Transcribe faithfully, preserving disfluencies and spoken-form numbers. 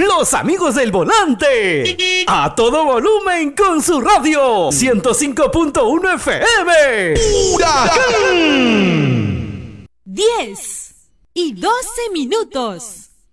Los amigos del volante. A todo volumen con su radio. ciento cinco punto uno F M. ¡Huracán! diez y doce minutos.